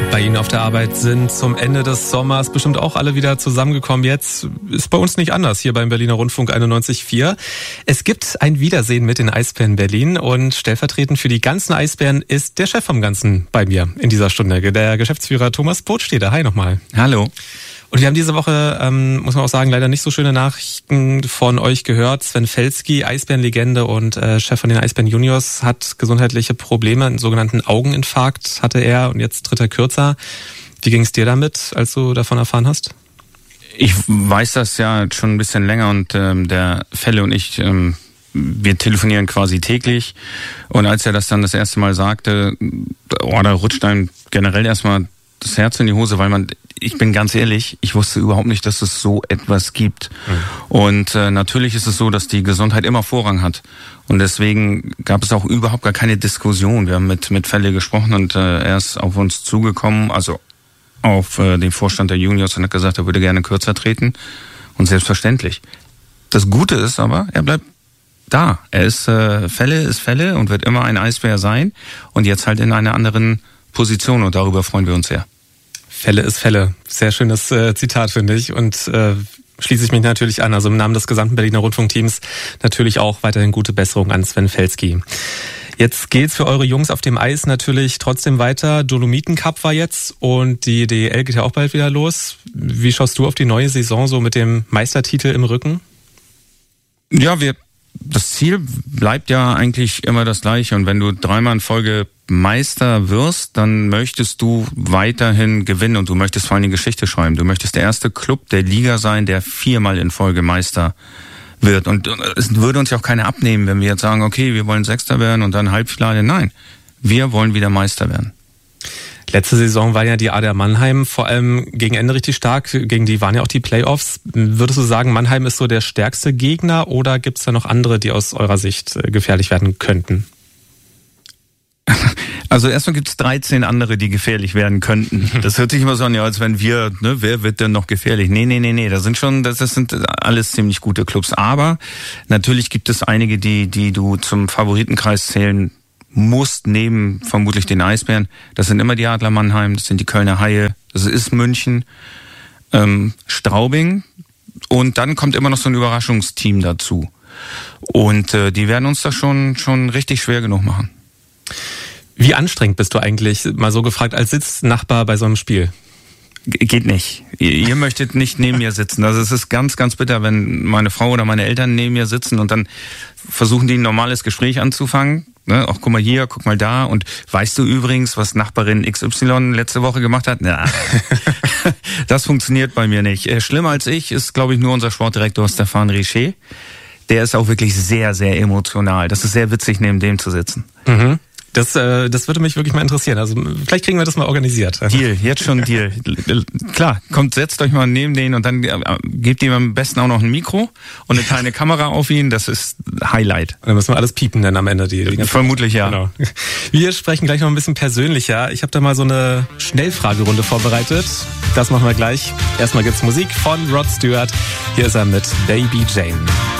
Bei Ihnen auf der Arbeit sind zum Ende des Sommers bestimmt auch alle wieder zusammengekommen. Jetzt ist bei uns nicht anders hier beim Berliner Rundfunk 91.4. Es gibt ein Wiedersehen mit den Eisbären Berlin und stellvertretend für die ganzen Eisbären ist der Chef vom Ganzen bei mir in dieser Stunde, der Geschäftsführer Thomas Brotstede. Hi nochmal. Hallo. Und wir haben diese Woche, muss man auch sagen, leider nicht so schöne Nachrichten von euch gehört. Sven Felski, Eisbärenlegende und Chef von den Eisbären Juniors, hat gesundheitliche Probleme, einen sogenannten Augeninfarkt hatte er und jetzt tritt er kürzer. Wie ging es dir damit, als du davon erfahren hast? Ich weiß das ja schon ein bisschen länger und der Felle und ich, wir telefonieren quasi täglich. Und als er das dann das erste Mal sagte, da rutscht einem generell erstmal das Herz in die Hose, weil ich bin ganz ehrlich, ich wusste überhaupt nicht, dass es so etwas gibt. Mhm. Und natürlich ist es so, dass die Gesundheit immer Vorrang hat. Und deswegen gab es auch überhaupt gar keine Diskussion. Wir haben mit Felle gesprochen und er ist auf uns zugekommen, also auf den Vorstand der Juniors und hat gesagt, er würde gerne kürzer treten. Und selbstverständlich. Das Gute ist aber, er bleibt da. Er ist Felle und wird immer ein Eisbär sein. Und jetzt halt in einer anderen Position und darüber freuen wir uns sehr. Felle ist Felle. Sehr schönes Zitat, finde ich. Und schließe ich mich natürlich an. Also im Namen des gesamten Berliner Rundfunkteams natürlich auch weiterhin gute Besserung an Sven Felski. Jetzt geht's für eure Jungs auf dem Eis natürlich trotzdem weiter. Dolomiten Cup war jetzt und die DEL geht ja auch bald wieder los. Wie schaust du auf die neue Saison so mit dem Meistertitel im Rücken? Ja, das Ziel bleibt ja eigentlich immer das gleiche. Und wenn du 3-mal in Folge Meister wirst, dann möchtest du weiterhin gewinnen und du möchtest vor allem die Geschichte schreiben. Du möchtest der erste Club der Liga sein, der 4-mal in Folge Meister wird. Und es würde uns ja auch keiner abnehmen, wenn wir jetzt sagen, okay, wir wollen Sechster werden und dann Halbfinale. Nein, wir wollen wieder Meister werden. Letzte Saison war ja die Adler Mannheim vor allem gegen Ende richtig stark. Gegen die waren ja auch die Playoffs. Würdest du sagen, Mannheim ist so der stärkste Gegner oder gibt es da noch andere, die aus eurer Sicht gefährlich werden könnten? Also erstmal gibt es 13 andere, die gefährlich werden könnten. Das hört sich immer so an, ja, als wenn wir, wer wird denn noch gefährlich? Nee. Das sind alles ziemlich gute Clubs. Aber natürlich gibt es einige, die du zum Favoritenkreis zählen musst, neben vermutlich den Eisbären. Das sind immer die Adler Mannheim, das sind die Kölner Haie, das ist München, Straubing und dann kommt immer noch so ein Überraschungsteam dazu. Und die werden uns das schon richtig schwer genug machen. Wie anstrengend bist du eigentlich, mal so gefragt, als Sitznachbar bei so einem Spiel? Geht nicht. Ihr möchtet nicht neben mir sitzen. Also es ist ganz, ganz bitter, wenn meine Frau oder meine Eltern neben mir sitzen und dann versuchen die ein normales Gespräch anzufangen. Ne? Auch guck mal hier, guck mal da. Und weißt du übrigens, was Nachbarin XY letzte Woche gemacht hat? Na, das funktioniert bei mir nicht. Schlimmer als ich ist, glaube ich, nur unser Sportdirektor Stefan Richer. Der ist auch wirklich sehr, sehr emotional. Das ist sehr witzig, neben dem zu sitzen. Mhm. Das würde mich wirklich mal interessieren. Also vielleicht kriegen wir das mal organisiert. Deal, jetzt schon Deal. Klar, setzt euch mal neben den und dann gebt ihm am besten auch noch ein Mikro und eine kleine Kamera auf ihn. Das ist Highlight. Und dann müssen wir alles piepen dann am Ende. Vermutlich ja. Genau. Wir sprechen gleich noch ein bisschen persönlicher. Ich habe da mal so eine Schnellfragerunde vorbereitet. Das machen wir gleich. Erstmal gibt's Musik von Rod Stewart. Hier ist er mit Baby Jane.